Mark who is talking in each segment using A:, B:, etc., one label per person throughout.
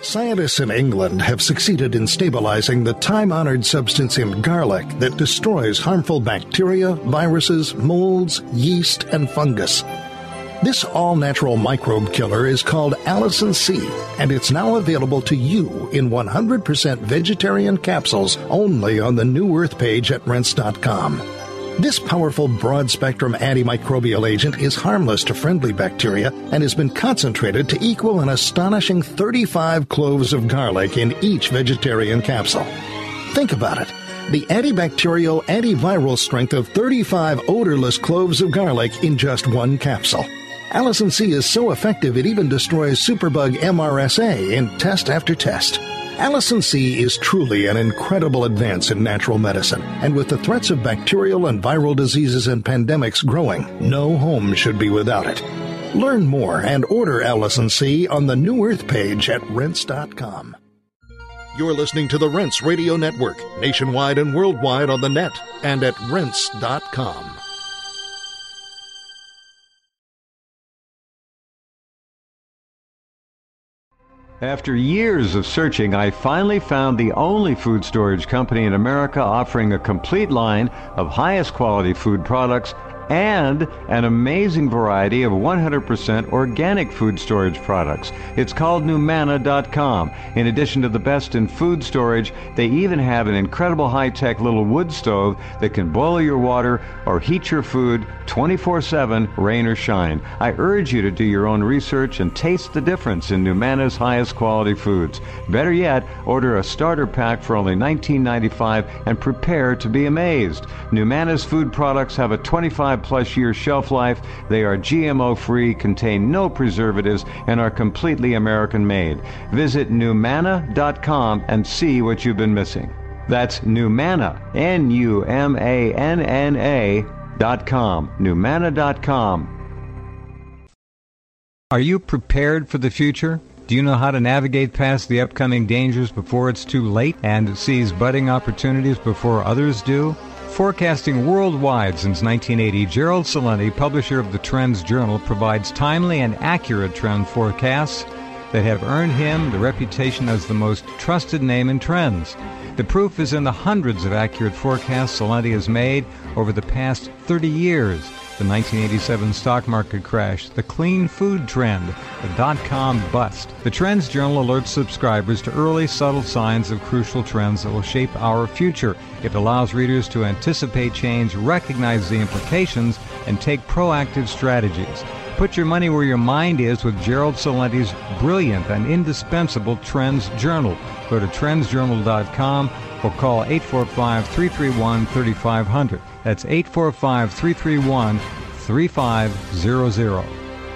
A: Scientists in England have succeeded in stabilizing the time-honored substance in garlic that destroys harmful bacteria, viruses, molds, yeast, and fungus. This all-natural microbe killer is called Allicin C, and it's now available to you in 100% vegetarian capsules only on the New Earth page at Rense.com. This powerful broad-spectrum antimicrobial agent is harmless to friendly bacteria and has been concentrated to equal an astonishing 35 cloves of garlic in each vegetarian capsule. Think about it. The antibacterial, antiviral strength of 35 odorless cloves of garlic in just one capsule. Allicin C is so effective it even destroys superbug MRSA in test after test. Allicin C is truly an incredible advance in natural medicine, and with the threats of bacterial and viral diseases and pandemics growing, no home should be without it. Learn more and order Allicin C on the New Earth page at Rense.com. You're listening to the Rense Radio Network, nationwide and worldwide on the net and at Rense.com.
B: After years of searching, I finally found the only food storage company in America offering a complete line of highest quality food products and an amazing variety of 100% organic food storage products. It's called NuManna.com. In addition to the best in food storage, they even have an incredible high-tech little wood stove that can boil your water or heat your food 24/7, rain or shine. I urge you to do your own research and taste the difference in NuManna's highest quality foods. Better yet, order a starter pack for only $19.95 and prepare to be amazed. NuManna's food products have a 25-plus year shelf life. They are GMO-free, contain no preservatives, and are completely American-made. Visit NuManna.com and see what you've been missing. That's NuManna, NuManna.com, NuManna.com. Are you prepared for the future? Do you know how to navigate past the upcoming dangers before it's too late and seize budding opportunities before others do? Forecasting worldwide since 1980, Gerald Celente, publisher of the Trends Journal, provides timely and accurate trend forecasts that have earned him the reputation as the most trusted name in trends. The proof is in the hundreds of accurate forecasts Celente has made over the past 30 years. The 1987 stock market crash, the clean food trend, the dot-com bust. The Trends Journal alerts subscribers to early, subtle signs of crucial trends that will shape our future. It allows readers to anticipate change, recognize the implications, and take proactive strategies. Put your money where your mind is with Gerald Celente's brilliant and indispensable Trends Journal. Go to trendsjournal.com or call 845-331-3500. That's 845-331-3500.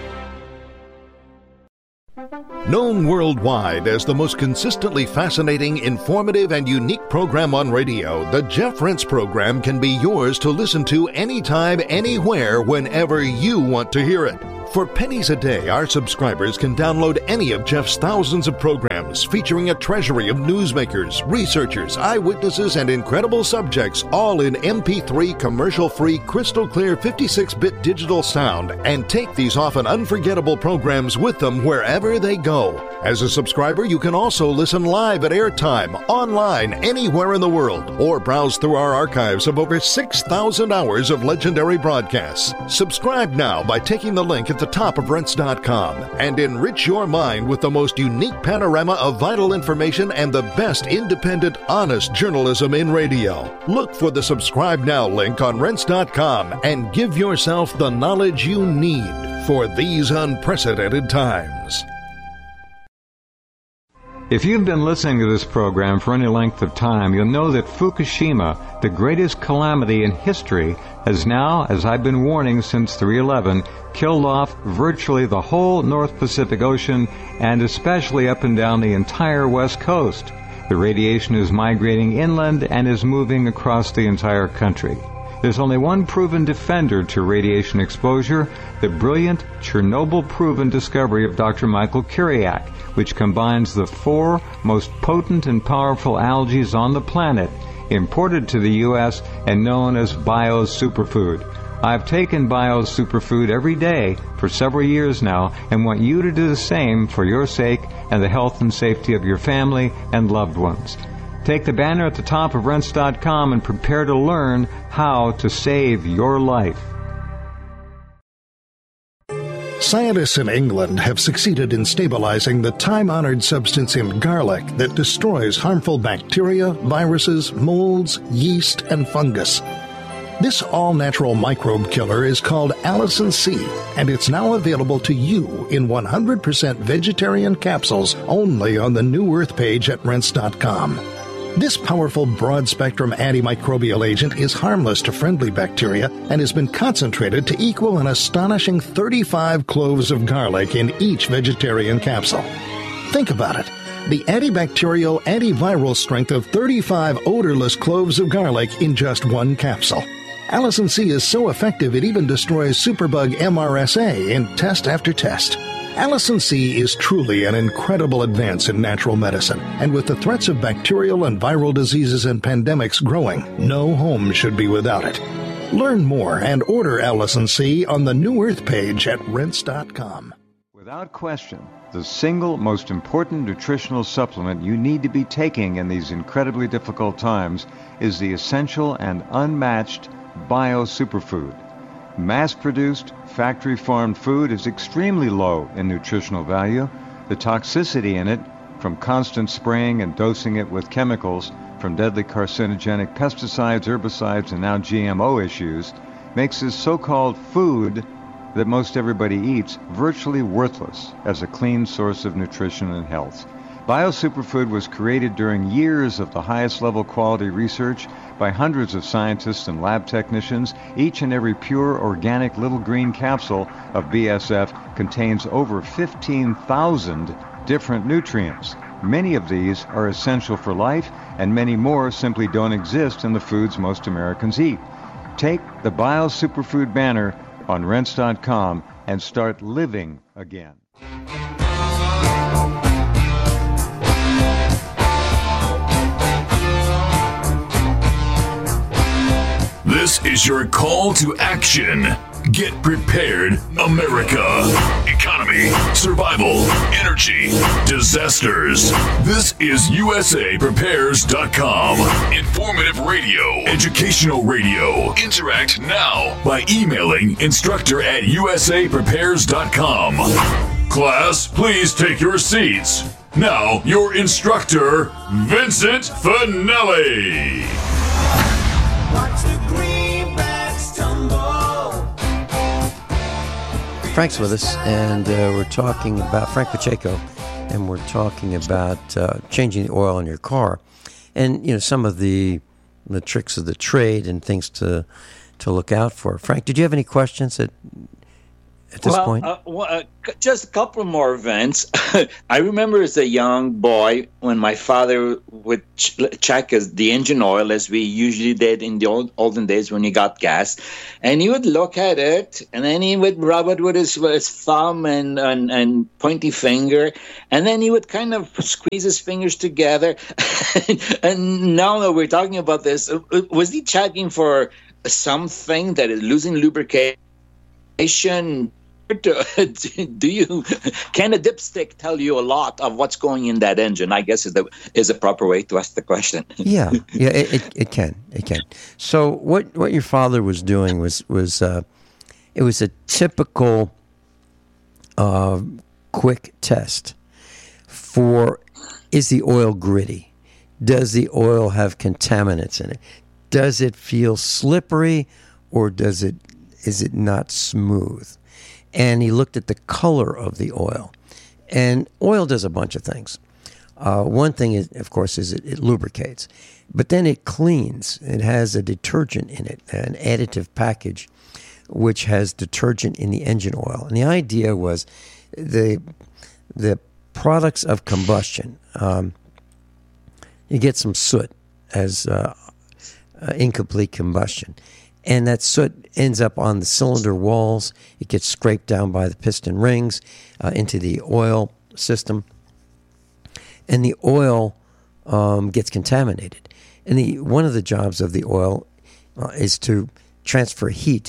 A: Known worldwide as the most consistently fascinating, informative, and unique program on radio, the Jeff Rense program can be yours to listen to anytime, anywhere, whenever you want to hear it. For pennies a day, our subscribers can download any of Jeff's thousands of programs featuring a treasury of newsmakers, researchers, eyewitnesses, and incredible subjects, all in MP3 commercial-free, crystal-clear 56-bit digital sound, and take these often unforgettable programs with them wherever they go. As a subscriber, you can also listen live at airtime, online, anywhere in the world, or browse through our archives of over 6,000 hours of legendary broadcasts. Subscribe now by taking the link at the top of Rense.com and enrich your mind with the most unique panorama of vital information and the best independent, honest journalism in radio. Look for the Subscribe Now link on Rense.com and give yourself the knowledge you need for these unprecedented times.
B: If you've been listening to this program for any length of time, you'll know that Fukushima, the greatest calamity in history, has now, as I've been warning since 3/11, killed off virtually the whole North Pacific Ocean and especially up and down the entire West Coast. The radiation is migrating inland and is moving across the entire country. There's only one proven defender to radiation exposure, the brilliant Chernobyl-proven discovery of Dr. Michael Kiriak, which combines the 4 most potent and powerful algae on the planet, imported to the U.S. and known as biosuperfood. I've taken Bio Superfood every day for several years now and want you to do the same for your sake and the health and safety of your family and loved ones. Take the banner at the top of Rense.com and prepare to learn how to save your life.
A: Scientists in England have succeeded in stabilizing the time-honored substance in garlic that destroys harmful bacteria, viruses, molds, yeast, and fungus. This all-natural microbe killer is called Allicin C, and it's now available to you in 100% vegetarian capsules only on the New Earth page at Rense.com. This powerful broad-spectrum antimicrobial agent is harmless to friendly bacteria and has been concentrated to equal an astonishing 35 cloves of garlic in each vegetarian capsule. Think about it. The antibacterial, antiviral strength of 35 odorless cloves of garlic in just one capsule. Allicin C is so effective it even destroys superbug MRSA in test after test. Allicin C is truly an incredible advance in natural medicine, and with the threats of bacterial and viral diseases and pandemics growing, no home should be without it. Learn more and order Allicin C on the New Earth page at Rense.com.
B: Without question, the single most important nutritional supplement you need to be taking in these incredibly difficult times is the essential and unmatched Bio Superfood. Mass-produced, factory-farmed food is extremely low in nutritional value. The toxicity in it, from constant spraying and dosing it with chemicals, from deadly carcinogenic pesticides, herbicides, and now GMO issues, makes this so-called food that most everybody eats virtually worthless as a clean source of nutrition and health. Bio Superfood was created during years of the highest level quality research by hundreds of scientists and lab technicians. Each and every pure organic little green capsule of BSF contains over 15,000 different nutrients. Many of these are essential for life, and many more simply don't exist in the foods most Americans eat. Take the Bio Superfood banner on Rense.com and start living again.
C: This is your call to action. Get prepared, America. Economy, survival, energy, disasters. This is USAPrepares.com. Informative radio, educational radio. Interact now by emailing instructor@USAPrepares.com. Class, please take your seats. Now, your instructor, Vincent Finelli.
D: Watch the greenbacks tumble.
E: Frank's with us, and we're talking about Frank Pacheco, and we're talking about changing the oil in your car, and some of the tricks of the trade and things to look out for. Frank, did you have any questions at this point?
F: Just a couple more, Vince. I remember as a young boy when my father would check the engine oil, as we usually did in the olden days when he got gas, and he would look at it, and then he would rub it with his thumb and pointy finger, and then he would kind of squeeze his fingers together. And now that we're talking about this, was he checking for something that is losing lubrication? Can a dipstick tell you a lot of what's going in that engine? I guess is a proper way to ask the question.
E: Yeah, it can. So what your father was doing was it was a typical quick test for, is the oil gritty? Does the oil have contaminants in it? Does it feel slippery, or is it not smooth? And he looked at the color of the oil. And oil does a bunch of things. One thing, is, of course, is it lubricates. But then it cleans. It has a detergent in it, an additive package, which has detergent in the engine oil. And the idea was the products of combustion. You get some soot as incomplete combustion. And that soot ends up on the cylinder walls. It gets scraped down by the piston rings into the oil system. And the oil gets contaminated. And one of the jobs of the oil is to transfer heat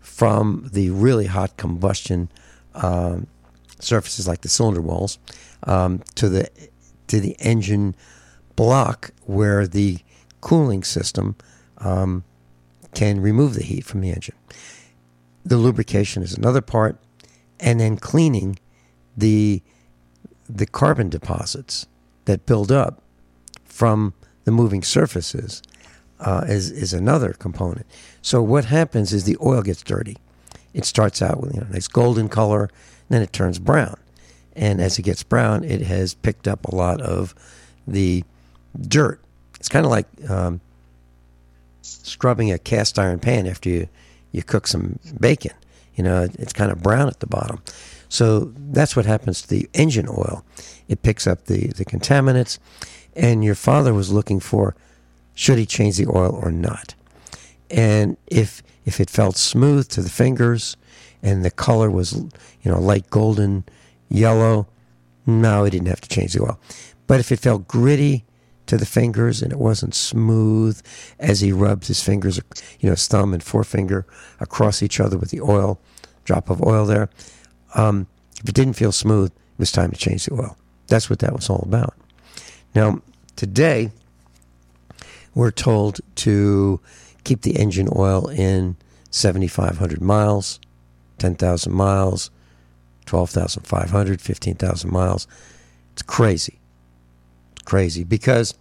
E: from the really hot combustion surfaces like the cylinder walls to the engine block where the cooling system can remove the heat from the engine. The lubrication is another part, and then cleaning the carbon deposits that build up from the moving surfaces is another component. So what happens is the oil gets dirty. It starts out with a nice golden color, then it turns brown. And as it gets brown, it has picked up a lot of the dirt. It's kind of like scrubbing a cast iron pan after you cook some bacon. It's kind of brown at the bottom. So that's what happens to the engine oil. It picks up the contaminants. And your father was looking for, should he change the oil or not? And if it felt smooth to the fingers and the color was, light golden yellow, no, he didn't have to change the oil. But if it felt gritty to the fingers and it wasn't smooth as he rubbed his fingers, his thumb and forefinger across each other with the oil, drop of oil there, if it didn't feel smooth, it was time to change the oil. That's what that was all about. Now, today, we're told to keep the engine oil in 7,500 miles, 10,000 miles, 12,500, 15,000 miles. It's crazy. It's crazy because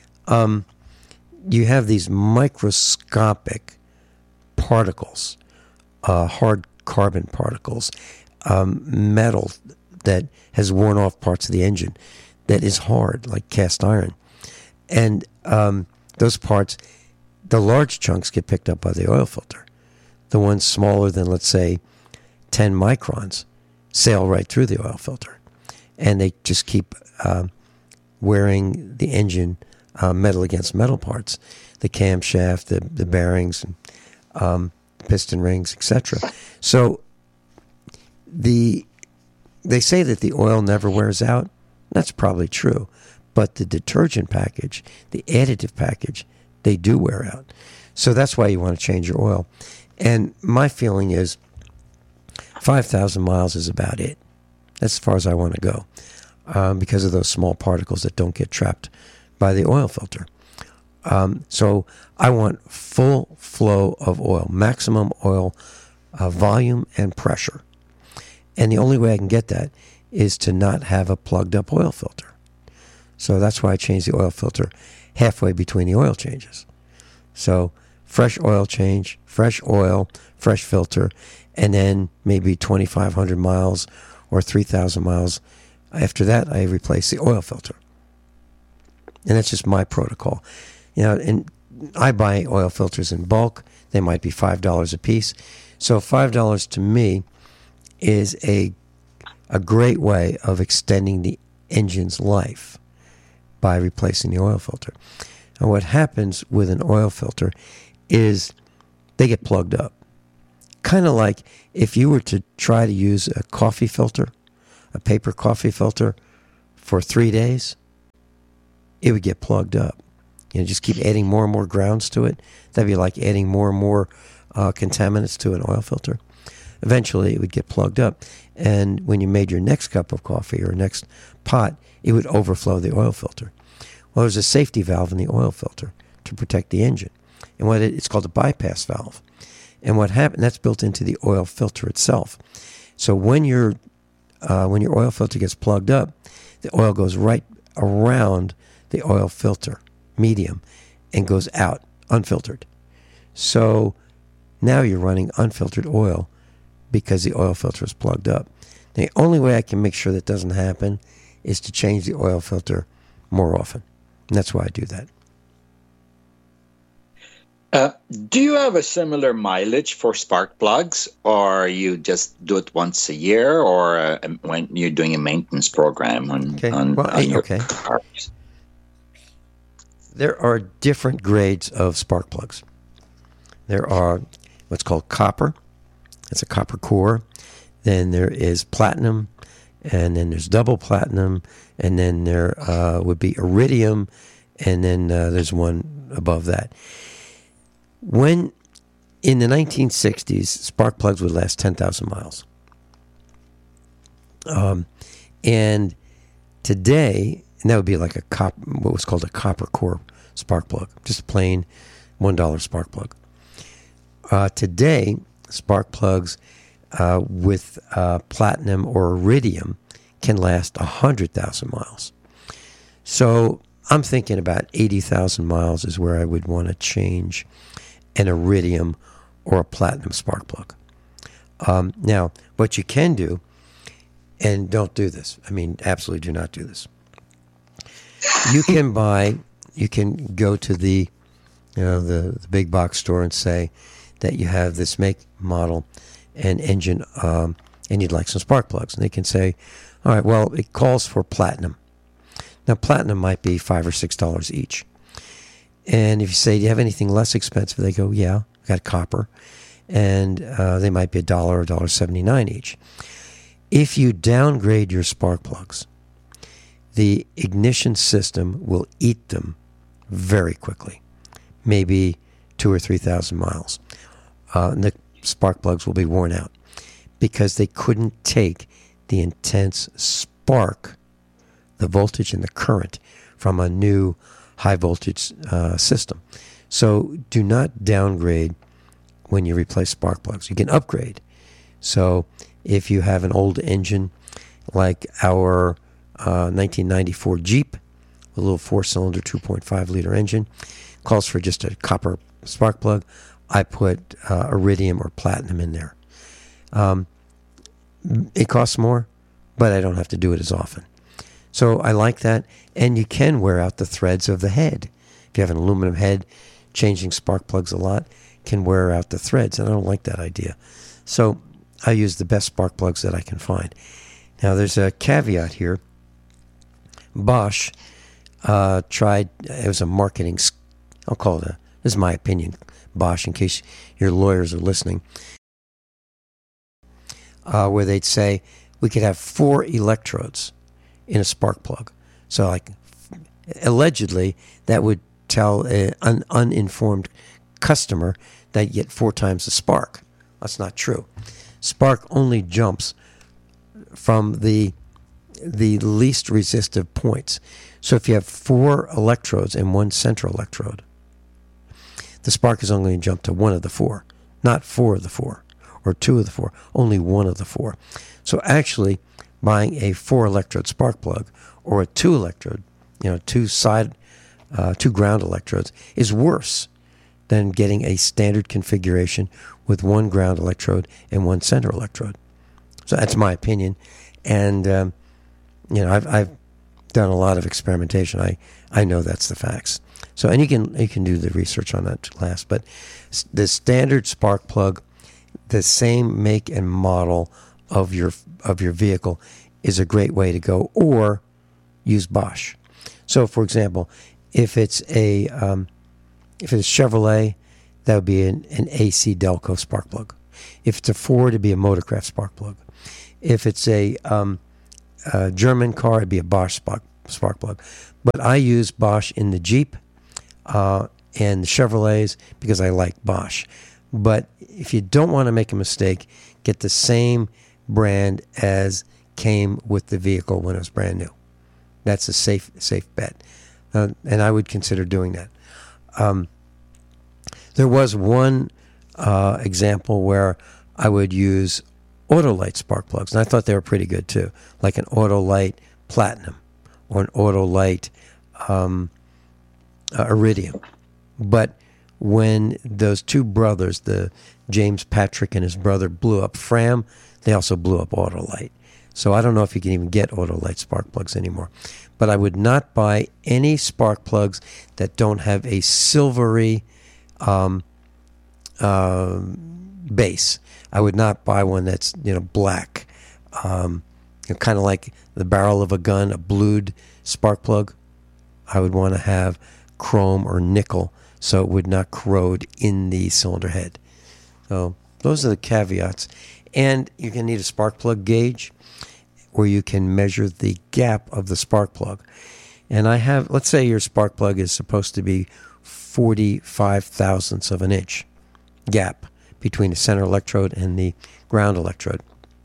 E: you have these microscopic particles, hard carbon particles, metal that has worn off parts of the engine that is hard, like cast iron. And those parts, the large chunks get picked up by the oil filter. The ones smaller than, let's say, 10 microns sail right through the oil filter. And they just keep wearing the engine metal against metal parts, the camshaft, the bearings, and piston rings, etc. So they say that the oil never wears out. That's probably true. But the detergent package, the additive package, they do wear out. So that's why you want to change your oil. And my feeling is 5,000 miles is about it. That's as far as I want to go because of those small particles that don't get trapped by the oil filter. So I want full flow of oil, maximum oil volume and pressure. And the only way I can get that is to not have a plugged up oil filter. So that's why I changed the oil filter halfway between the oil changes. So fresh oil change, fresh oil, fresh filter, and then maybe 2,500 miles or 3,000 miles. After that, I replace the oil filter. And that's just my protocol. And I buy oil filters in bulk. They might be $5 a piece. So $5 to me is a great way of extending the engine's life by replacing the oil filter. And what happens with an oil filter is they get plugged up. Kind of like if you were to try to use a coffee filter, a paper coffee filter, for 3 days, it would get plugged up. Just keep adding more and more grounds to it. That'd be like adding more and more contaminants to an oil filter. Eventually, it would get plugged up. And when you made your next cup of coffee or next pot, it would overflow the oil filter. Well, there's a safety valve in the oil filter to protect the engine. And it's called a bypass valve. And what happened, that's built into the oil filter itself. So when your oil filter gets plugged up, the oil goes right around the oil filter medium and goes out unfiltered. So now you're running unfiltered oil because the oil filter is plugged up. The only way I can make sure that doesn't happen is to change the oil filter more often. And that's why I do that.
F: Do you have a similar mileage for spark plugs, or you just do it once a year, or when you're doing a maintenance program on your cars?
E: There are different grades of spark plugs. There are what's called copper. That's a copper core. Then there is platinum, and then there's double platinum, and then there would be iridium, and then there's one above that. When In the 1960s, spark plugs would last 10,000 miles. And today, and that would be like what was called a copper core spark plug, just a plain $1 spark plug. Today, spark plugs with platinum or iridium can last 100,000 miles. So I'm thinking about 80,000 miles is where I would want to change an iridium or a platinum spark plug. Now, what you can do, and don't do this, I mean, absolutely do not do this. You can go to the big box store and say that you have this make, model, and engine, and you'd like some spark plugs. And they can say, all right, well, it calls for platinum. Now, platinum might be $5 or $6 each. And if you say, do you have anything less expensive? They go, yeah, I got copper. And they might be $1 or $1.79 each. If you downgrade your spark plugs, the ignition system will eat them very quickly, maybe 2,000 or 3,000 miles. And the spark plugs will be worn out because they couldn't take the intense spark, the voltage and the current from a new high voltage system. So do not downgrade when you replace spark plugs. You can upgrade. So if you have an old engine like our 1994 Jeep, a little 4-cylinder 2.5 liter engine, calls for just a copper spark plug, I put iridium or platinum in there. It costs more, but I don't have to do it as often. So I like that. And you can wear out the threads of the head. If you have an aluminum head, changing spark plugs a lot can wear out the threads. And I don't like that idea. So I use the best spark plugs that I can find. Now there's a caveat here. Bosch tried, it was a marketing, I'll call it this is my opinion, Bosch, in case your lawyers are listening, where they'd say we could have 4 electrodes in a spark plug. So like allegedly that would tell an uninformed customer that you get 4 times the spark. That's not true. Spark only jumps from the least resistive points. So if you have 4 electrodes and 1 central electrode, the spark is only going to jump to 1 of the 4, not 4 of the 4, or 2 of the 4, only 1 of the 4. So actually, buying a 4 electrode spark plug or a 2 electrode, 2 ground electrodes is worse than getting a standard configuration with 1 ground electrode and 1 center electrode. So that's my opinion, and I've done a lot of experimentation. I know that's the facts. So, and you can do the research on that class. But the standard spark plug, the same make and model of your vehicle, is a great way to go. Or use Bosch. So, for example, if it's Chevrolet, that would be an AC Delco spark plug. If it's a Ford, it'd be a Motorcraft spark plug. If it's a German car, it'd be a Bosch spark plug. But I use Bosch in the Jeep and the Chevrolets because I like Bosch. But if you don't want to make a mistake, get the same brand as came with the vehicle when it was brand new. That's a safe bet. And I would consider doing that. There was one example where I would use Autolite spark plugs, and I thought they were pretty good too, like an Autolite Platinum or an Autolite Iridium. But when those 2 brothers, the James Patrick and his brother, blew up Fram, they also blew up Autolite. So I don't know if you can even get Autolite spark plugs anymore. But I would not buy any spark plugs that don't have a silvery base. I would not buy one that's black, kind of like the barrel of a gun, a blued spark plug. I would want to have chrome or nickel so it would not corrode in the cylinder head. So those are the caveats. And you're going to need a spark plug gauge where you can measure the gap of the spark plug. And I have, let's say your spark plug is supposed to be 45 thousandths of an inch gap between the center electrode and the ground electrode.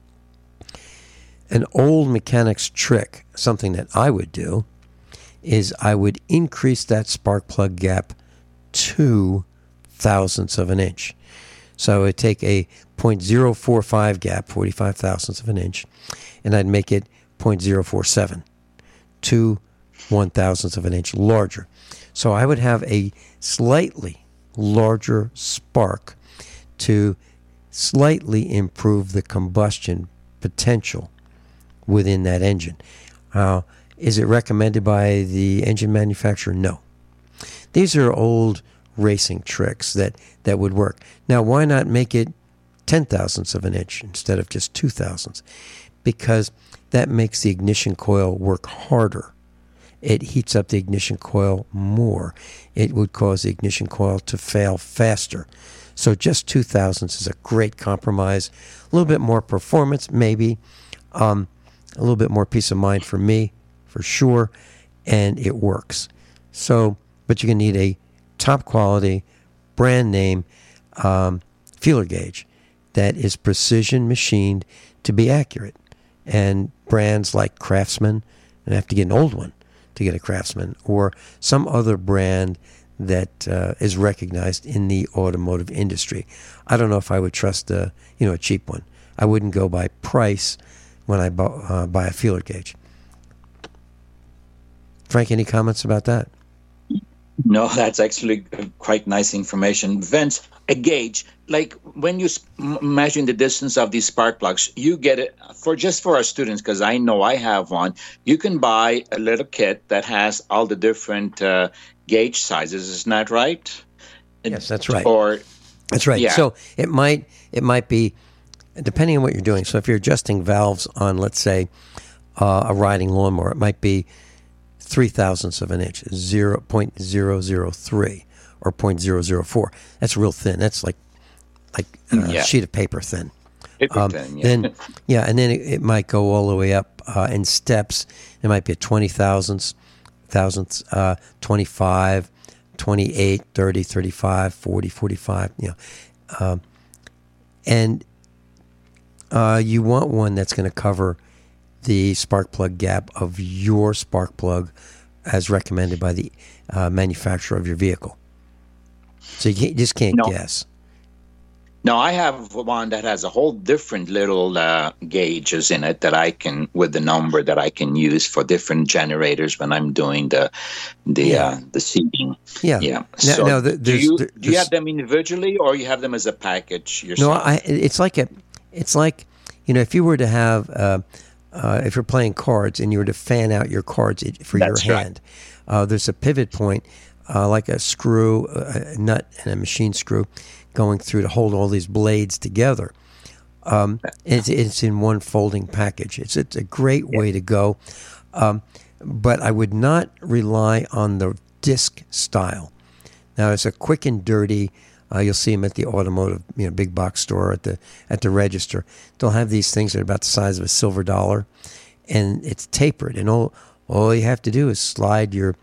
E: An old mechanics trick, something that I would do, is I would increase that spark plug gap 2 thousandths of an inch. So I would take a 0.045 gap, 45 thousandths of an inch, and I'd make it 0.047, 2 1,000ths of an inch larger. So I would have a slightly larger spark to slightly improve the combustion potential within that engine. Is it recommended by the engine manufacturer? No. These are old racing tricks that would work. Now, why not make it 10 thousandths of an inch instead of just 2 thousandths? Because that makes the ignition coil work harder. It heats up the ignition coil more. It would cause the ignition coil to fail faster. So just 2 thousandths is a great compromise. A little bit more performance, maybe. A little bit more peace of mind for me, for sure. And it works. So, but you're going to need a top quality, brand name feeler gauge that is precision machined to be accurate. And brands like Craftsman, and I have to get an old one to get a Craftsman, or some other brand that is recognized in the automotive industry. I don't know if I would trust a cheap one. I wouldn't go by price when I buy a feeler gauge. Frank, any comments about that?
F: No, that's actually quite nice information. Vince, a gauge, like when you measure the distance of these spark plugs, you get it for our students, because I know I have one. You can buy a little kit that has all the different gauge sizes. Isn't that right?
E: Yes, that's right. That's right.
F: Yeah.
E: So it might be, depending on what you're doing. So if you're adjusting valves on, let's say, a riding lawnmower, it might be 3 thousandths of an inch, 0.003 or 0.004. That's real thin. That's like a sheet of paper thin.
F: Thin,
E: yeah. And then it might go all the way up in steps. It might be a 20 thousandths, 25, 28, 30, 35, 40, 45. And you want one that's going to cover the spark plug gap of your spark plug as recommended by the manufacturer of your vehicle. So you just can't guess.
F: No, I have one that has a whole different little gauges in it that I can, with the number that I can use for different generators when I'm doing the seating.
E: Yeah.
F: Yeah. Do you have them individually, or you have them as a package yourself?
E: No, it's like if you were to have if you're playing cards and you were to fan out your cards for your hand, there's a pivot point, like a screw, a nut, and a machine screw going through to hold all these blades together. It's in one folding package. It's a great way to go, but I would not rely on the disc style. Now, it's a quick and dirty. You'll see them at the automotive, big box store at the register. They'll have these things that are about the size of a silver dollar, and it's tapered. And all you have to do is slide your